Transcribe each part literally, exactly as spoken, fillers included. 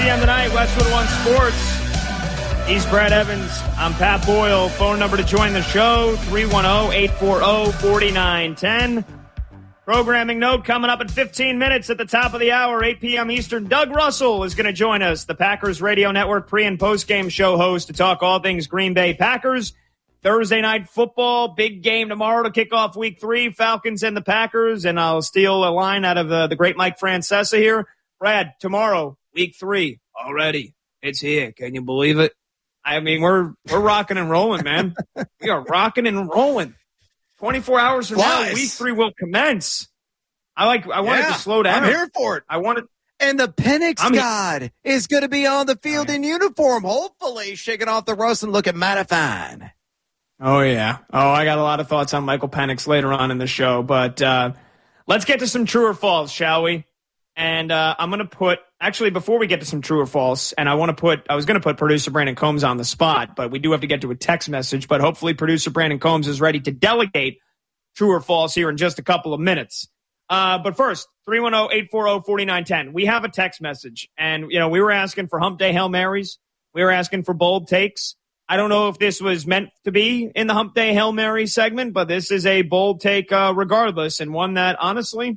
p m tonight, Westwood One Sports. He's Brad Evans. I'm Pat Boyle. Phone number to join the show, three one zero, eight four zero, four nine one zero. Programming note coming up in fifteen minutes at the top of the hour, eight p.m. Eastern. Doug Russell is going to join us, the Packers Radio Network pre- and post-game show host, to talk all things Green Bay Packers. Thursday night football, big game tomorrow to kick off week three, Falcons and the Packers. And I'll steal a line out of uh, the great Mike Francesa here. Brad, tomorrow, week three, already. It's here. Can you believe it? I mean, we're we're rocking and rolling, man. We are rocking and rolling. twenty-four hours from Flies. now, week three will commence. I like. I wanted yeah, to slow down. I'm here for it. I wanted. And the Penix I'm, God is going to be on the field in uniform, hopefully shaking off the rust and looking mighty fine. Oh, yeah. Oh, I got a lot of thoughts on Michael Penix later on in the show. But uh, let's get to some true or false, shall we? And uh, I'm going to put, actually, before we get to some true or false, and I want to put, I was going to put producer Brandon Combs on the spot, but we do have to get to a text message. But hopefully producer Brandon Combs is ready to delegate true or false here in just a couple of minutes. Uh, but first, three one zero, eight four zero, four nine one zero. We have a text message. And, you know, we were asking for Hump Day Hail Marys. We were asking for bold takes. I don't know if this was meant to be in the Hump Day Hail Mary segment, but this is a bold take uh, regardless, and one that, honestly,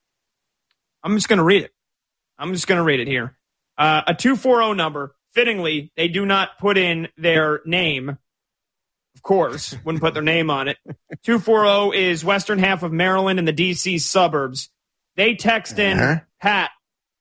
I'm just going to read it. I'm just going to read it here. Uh, a two four zero number. Fittingly, they do not put in their name. Of course, wouldn't put their name on it. two four zero is western half of Maryland and the D C suburbs. They text in, uh-huh. Pat,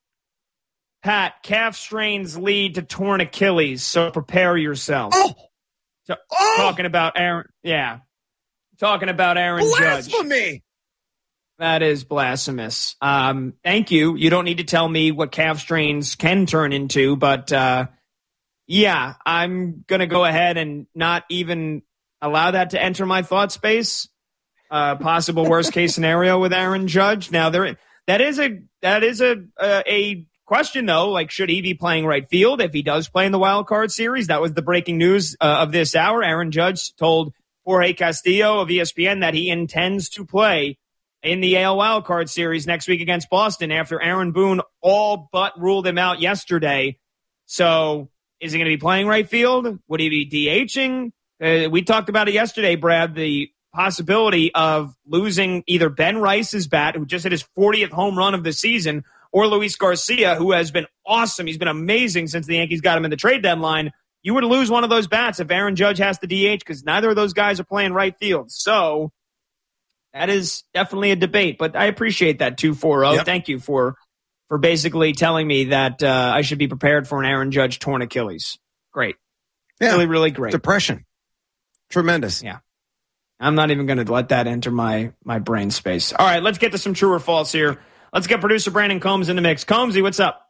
Pat, calf strains lead to torn Achilles, so prepare yourself. Oh. So, oh. Talking about Aaron, yeah. Talking about Aaron Judge. Blasphemy! That is blasphemous. Um, thank you. You don't need to tell me what calf strains can turn into, but uh, yeah, I'm going to go ahead and not even allow that to enter my thought space. Uh, possible worst case scenario with Aaron Judge. Now, there that is a that is a a, a question, though, like, should he be playing right field if he does play in the wild card series? That was the breaking news uh, of this hour. Aaron Judge told Jorge Castillo of E S P N that he intends to play in the A L wild card series next week against Boston after Aaron Boone all but ruled him out yesterday. So is he going to be playing right field? Would he be DHing? Uh, we talked about it yesterday, Brad, the possibility of losing either Ben Rice's bat, who just hit his fortieth home run of the season, or Luis Garcia, who has been awesome. He's been amazing since the Yankees got him in the trade deadline. You would lose one of those bats if Aaron Judge has to D H because neither of those guys are playing right field. So that is definitely a debate, but I appreciate that two four zero. Yep. Thank you for for basically telling me that uh, I should be prepared for an Aaron Judge torn Achilles. Great. Yeah. Really, really great. Depression. Tremendous. Yeah. I'm not even going to let that enter my, my brain space. All right, let's get to some true or false here. Let's get producer Brandon Combs in the mix. Combsy, what's up?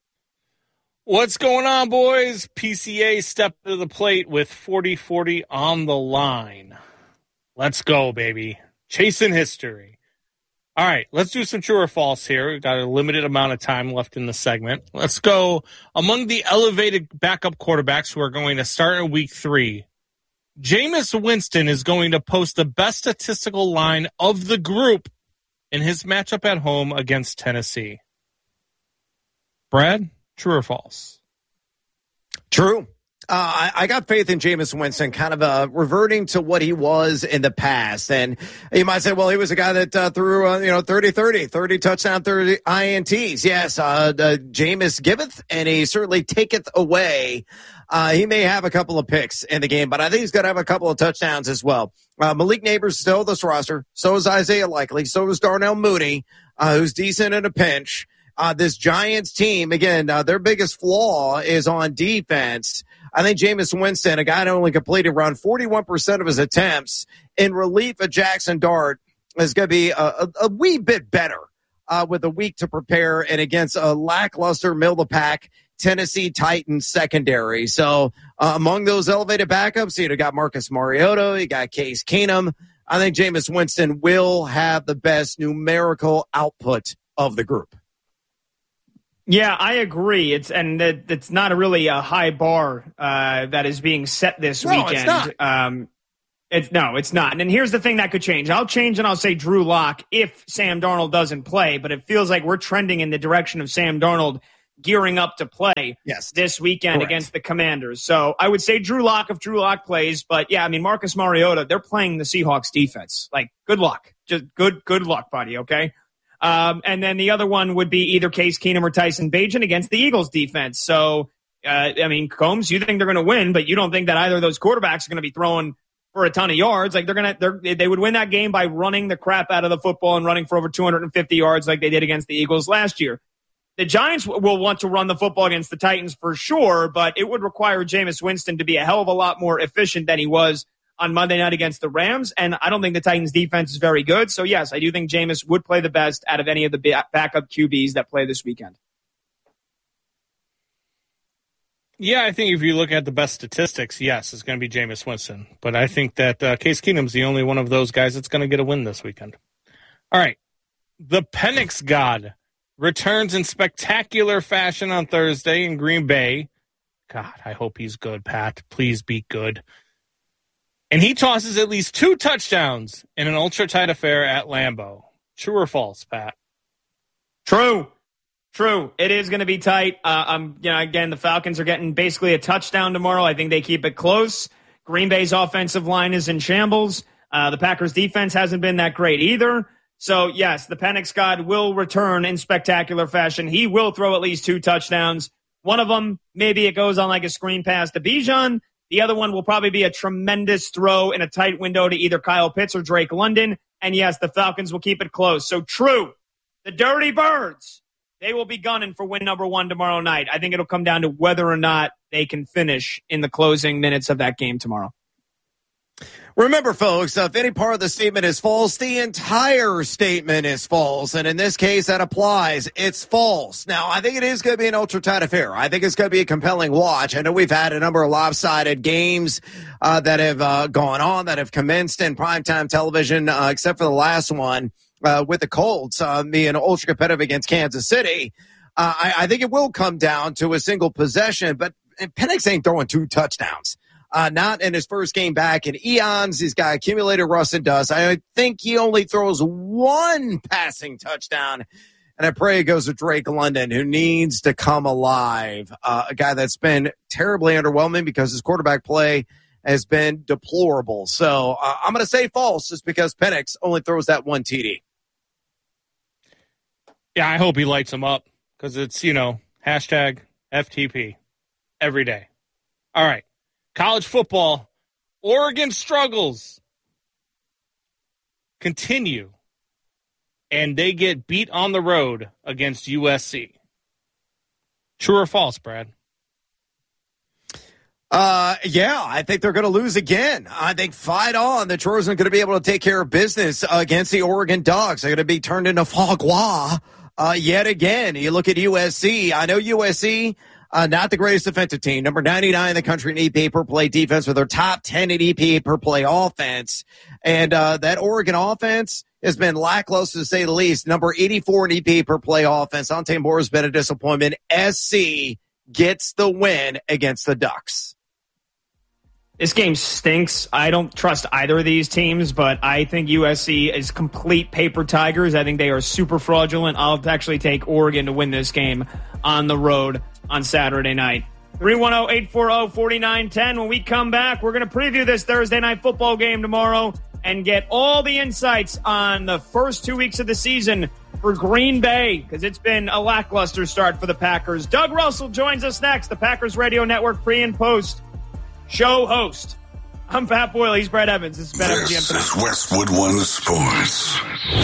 What's going on, boys? P C A stepped to the plate with forty forty on the line. Let's go, baby. Chasing history. All right, let's do some true or false here. We've got a limited amount of time left in the segment. Let's go among the elevated backup quarterbacks who are going to start in week three. Jameis Winston is going to post the best statistical line of the group in his matchup at home against Tennessee. Brad, true or false? True. Uh, I, I got faith in Jameis Winston, kind of uh, reverting to what he was in the past. And you might say, well, he was a guy that uh, threw, uh, you know, thirty thirty, thirty touchdown, thirty I N Ts. Yes, uh, uh, Jameis giveth, and he certainly taketh away. Uh, he may have a couple of picks in the game, but I think he's going to have a couple of touchdowns as well. Uh, Malik Neighbors still this roster. So is Isaiah Likely. So is Darnell Mooney, uh, who's decent in a pinch. Uh, this Giants team, again, uh, their biggest flaw is on defense. I think Jameis Winston, a guy that only completed around forty-one percent of his attempts in relief of Jackson Dart, is going to be a, a, a wee bit better uh, with a week to prepare and against a lackluster middle-of-the-pack Tennessee Titans secondary. So uh, among those elevated backups, you know, got Marcus Mariota, you got Case Keenum. I think Jameis Winston will have the best numerical output of the group. Yeah, I agree. It's and it, it's not a really a high bar uh, that is being set this no, weekend. It's not. Um, it's no, it's not. And here's the thing that could change. I'll change and I'll say Drew Lock if Sam Darnold doesn't play, but it feels like we're trending in the direction of Sam Darnold gearing up to play yes. this weekend Correct. against the Commanders. So I would say Drew Lock if Drew Lock plays. But, yeah, I mean, Marcus Mariota, they're playing the Seahawks defense. Like, good luck. Just good good luck, buddy, okay? Um, and then the other one would be either Case Keenum or Tyson Bagent against the Eagles defense. So, uh, I mean, Combs, you think they're going to win, but you don't think that either of those quarterbacks are going to be throwing for a ton of yards. Like, they're going to, they would win that game by running the crap out of the football and running for over two hundred fifty yards like they did against the Eagles last year. The Giants will want to run the football against the Titans for sure, but it would require Jameis Winston to be a hell of a lot more efficient than he was on Monday night against the Rams, and I don't think the Titans' defense is very good. So, yes, I do think Jameis would play the best out of any of the backup Q Bs that play this weekend. Yeah, I think if you look at the best statistics, yes, it's going to be Jameis Winston. But I think that uh, Case Keenum's the only one of those guys that's going to get a win this weekend. All right. The Penix God returns in spectacular fashion on Thursday in Green Bay. God, I hope he's good, Pat. Please be good. And he tosses at least two touchdowns in an ultra-tight affair at Lambeau. True or false, Pat? True. True. It is going to be tight. Uh, um, you know, again, the Falcons are getting basically a touchdown tomorrow. I think they keep it close. Green Bay's offensive line is in shambles. Uh, the Packers' defense hasn't been that great either. So, yes, the Penix God will return in spectacular fashion. He will throw at least two touchdowns. One of them, maybe it goes on like a screen pass to Bijan. The other one will probably be a tremendous throw in a tight window to either Kyle Pitts or Drake London. And, yes, the Falcons will keep it close. So, true, the Dirty Birds, they will be gunning for win number one tomorrow night. I think it'll come down to whether or not they can finish in the closing minutes of that game tomorrow. Remember, folks, if any part of the statement is false, the entire statement is false. And in this case, that applies. It's false. Now, I think it is going to be an ultra-tight affair. I think it's going to be a compelling watch. I know we've had a number of lopsided games uh, that have uh, gone on, that have commenced in primetime television, uh, except for the last one uh, with the Colts uh, being ultra-competitive against Kansas City. Uh, I, I think it will come down to a single possession, but Penix ain't throwing two touchdowns. Uh, not in his first game back in eons. He's got accumulated rust and dust. I think he only throws one passing touchdown. And I pray it goes to Drake London, who needs to come alive. Uh, a guy that's been terribly underwhelming because his quarterback play has been deplorable. So uh, I'm going to say false just because Penix only throws that one T D. Yeah, I hope he lights him up because it's, you know, hashtag F T P every day. All right. College football, Oregon struggles continue, and they get beat on the road against U S C. True or false, Brad? Uh, yeah, I think they're going to lose again. I think fight on. The Trojans are going to be able to take care of business against the Oregon Ducks. They're going to be turned into Fogwa uh, yet again. You look at U S C. I know U S C. Uh, not the greatest defensive team. Number ninety-nine in the country in E P A per play defense with their top ten in E P A per play offense. And uh, that Oregon offense has been lackluster to say the least. Number eighty-four in E P A per play offense. Dante Moore has been a disappointment. S C gets the win against the Ducks. This game stinks. I don't trust either of these teams, but I think U S C is complete paper tigers. I think they are super fraudulent. I'll actually take Oregon to win this game on the road on Saturday night. three one zero, eight four zero, four nine one zero. When we come back, we're going to preview this Thursday night football game tomorrow and get all the insights on the first two weeks of the season for Green Bay, because it's been a lackluster start for the Packers. Doug Russell joins us next, the Packers Radio Network pre and post show host. I'm Pat Boyle. He's Brad Evans. This is Ben F G M This is Westwood One Sports.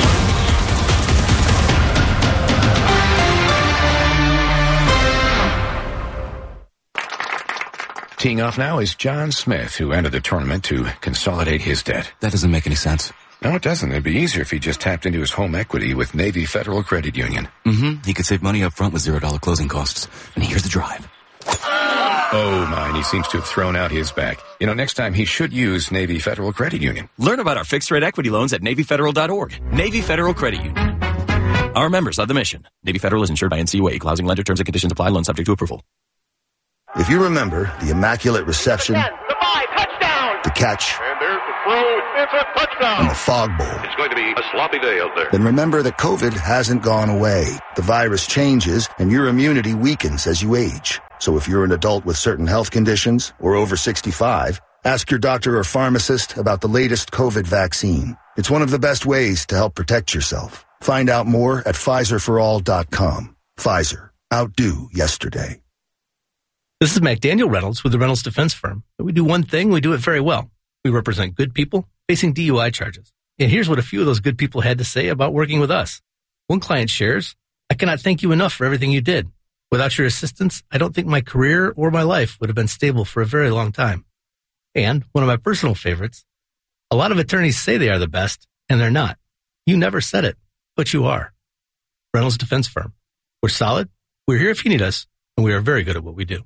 Teeing off now is John Smith, who entered the tournament to consolidate his debt. That doesn't make any sense. No, it doesn't. It'd be easier if he just tapped into his home equity with Navy Federal Credit Union. Mm-hmm. He could save money up front with zero dollar closing costs. And here's the drive. Oh, my, and he seems to have thrown out his back. You know, next time he should use Navy Federal Credit Union. Learn about our fixed-rate equity loans at Navy Federal dot org. Navy Federal Credit Union. Our members of the mission. Navy Federal is insured by N C U A. Equal housing lender. Terms and conditions apply. Loan subject to approval. If you remember the immaculate reception, the five, touchdown, the catch, and there's the throw. It's a touchdown. In the fog bowl. It's going to be a sloppy day out there. Then remember that COVID hasn't gone away. The virus changes, and your immunity weakens as you age. So if you're an adult with certain health conditions or over sixty-five, ask your doctor or pharmacist about the latest COVID vaccine. It's one of the best ways to help protect yourself. Find out more at Pfizer for all dot com. Pfizer. Outdo yesterday. This is McDaniel Reynolds with the Reynolds Defense Firm. We do one thing, we do it very well. We represent good people facing D U I charges. And here's what a few of those good people had to say about working with us. One client shares, "I cannot thank you enough for everything you did. Without your assistance, I don't think my career or my life would have been stable for a very long time." And one of my personal favorites, "A lot of attorneys say they are the best, and they're not. You never said it, but you are." Reynolds Defense Firm. We're solid. We're here if you need us, and we are very good at what we do.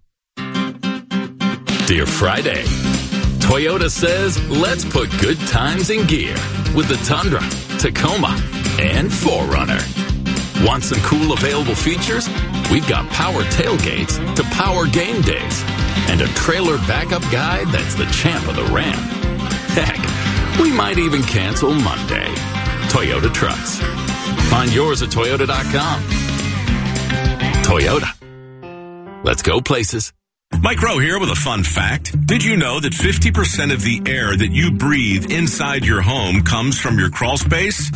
Dear Friday, Toyota says, let's put good times in gear with the Tundra, Tacoma, and four runner. Want some cool available features? We've got power tailgates to power game days and a trailer backup guide that's the champ of the ramp. Heck, we might even cancel Monday. Toyota trucks. Find yours at toyota dot com. Toyota. Let's go places. Mike Rowe here with a fun fact. Did you know that fifty percent of the air that you breathe inside your home comes from your crawl space?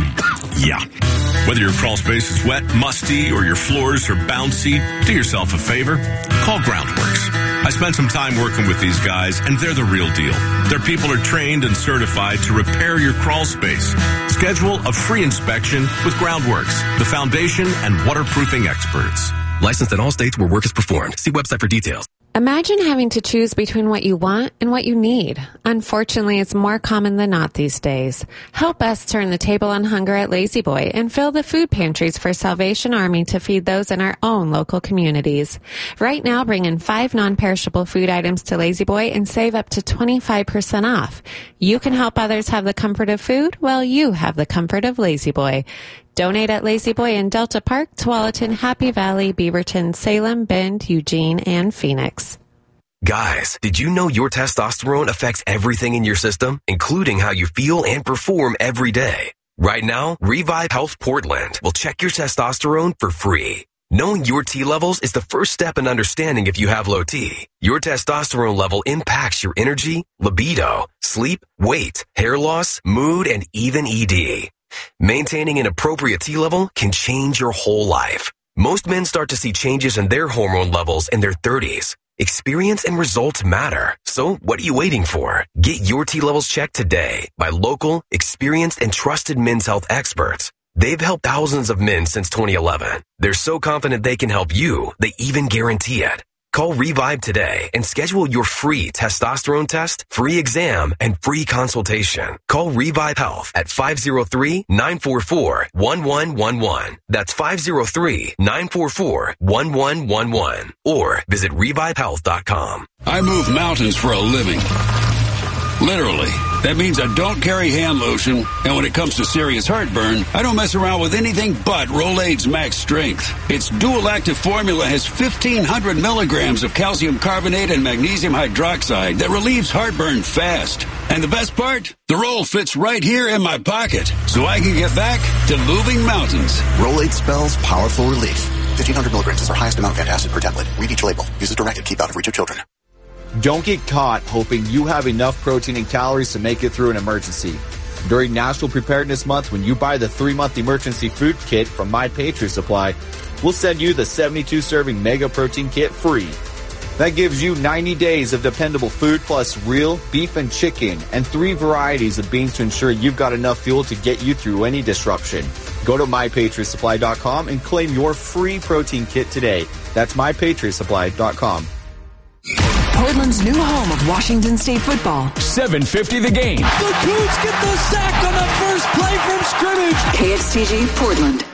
Yeah. Whether your crawl space is wet, musty, or your floors are bouncy, do yourself a favor. Call Groundworks. I spent some time working with these guys, and they're the real deal. Their people are trained and certified to repair your crawl space. Schedule a free inspection with Groundworks, the foundation and waterproofing experts. Licensed in all states where work is performed. See website for details. Imagine having to choose between what you want and what you need. Unfortunately, it's more common than not these days. Help us turn the table on hunger at Lazy Boy and fill the food pantries for Salvation Army to feed those in our own local communities. Right now, bring in five non-perishable food items to Lazy Boy and save up to twenty-five percent off. You can help others have the comfort of food while you have the comfort of Lazy Boy. Donate at Lazy Boy in Delta Park, Tualatin, Happy Valley, Beaverton, Salem, Bend, Eugene, and Phoenix. Guys, did you know your testosterone affects everything in your system, including how you feel and perform every day? Right now, Revive Health Portland will check your testosterone for free. Knowing your T levels is the first step in understanding if you have low T. Your testosterone level impacts your energy, libido, sleep, weight, hair loss, mood, and even E D. Maintaining an appropriate T level can change your whole life. Most men start to see changes in their hormone levels in their thirties. Experience and results matter. So what are you waiting for? Get your T levels checked today by local, experienced, and trusted men's health experts. They've helped thousands of men since twenty eleven. They're so confident they can help you, they even guarantee it. Call Revive today and schedule your free testosterone test, free exam, and free consultation. Call Revive Health at five oh three, nine four four, one one one one. That's five oh three, nine four four, one one one one. Or visit revive health dot com. I move mountains for a living. Literally. That means I don't carry hand lotion, and when it comes to serious heartburn, I don't mess around with anything but Rolaids Max Strength. Its dual-active formula has fifteen hundred milligrams of calcium carbonate and magnesium hydroxide that relieves heartburn fast. And the best part? The roll fits right here in my pocket, so I can get back to moving mountains. Rolaids spells powerful relief. fifteen hundred milligrams is our highest amount of antacid per tablet. Read each label. Use as directed. Keep out of reach of children. Don't get caught hoping you have enough protein and calories to make it through an emergency. During National Preparedness Month, when you buy the three-month emergency food kit from My Patriot Supply, we'll send you the seventy-two serving Mega Protein Kit free. That gives you ninety days of dependable food plus real beef and chicken and three varieties of beans to ensure you've got enough fuel to get you through any disruption. Go to my patriot supply dot com and claim your free protein kit today. That's my patriot supply dot com. Portland's new home of Washington State football. seven fifty the game. The Cougs get the sack on the first play from scrimmage. K X T G Portland.